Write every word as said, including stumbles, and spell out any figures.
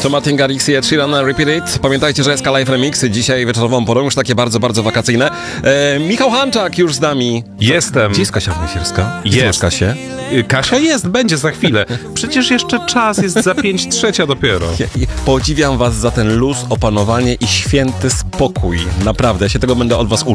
To Martin Garrix i Ed Sheeran, Repeat It. Pamiętajcie, że S K Live Remix dzisiaj wieczorową porą, już takie bardzo, bardzo wakacyjne. E, Michał Hanczak już z nami. Jestem. Gdzie jest Kasia Wnisierska? Jest. Kasię? Kasia jest, będzie za chwilę. Przecież jeszcze czas, jest za pięć trzecia dopiero. Ja, ja podziwiam was za ten luz, opanowanie i święty spokój. Naprawdę, ja się tego będę od was uczył.